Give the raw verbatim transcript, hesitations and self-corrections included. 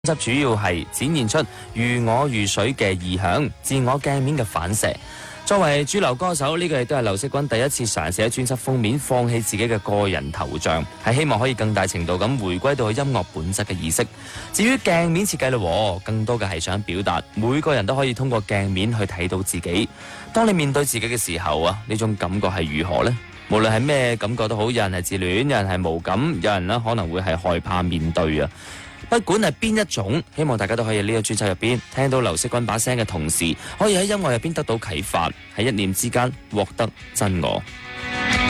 輯主要係展現出如我如水嘅意向，自我鏡面嘅反射。作為主流歌手，呢、這個亦都係劉惜君第一次嘗試喺專輯封面放棄自己嘅個人頭像，係希望可以更大程度咁回歸到佢音樂本質嘅意識。至於鏡面設計咯，更多嘅係想表達每個人都可以通過鏡面去睇到自己。當你面對自己嘅時候啊，呢種感覺係如何呢？無論係咩感覺都好，有人係自戀，有人係無感，有人呢可能會係害怕面對啊。不管係邊一種，希望大家都可以喺呢個專輯入邊聽到劉惜君把聲嘅同時，可以喺音樂入邊得到啟發，喺一念之間獲得真我。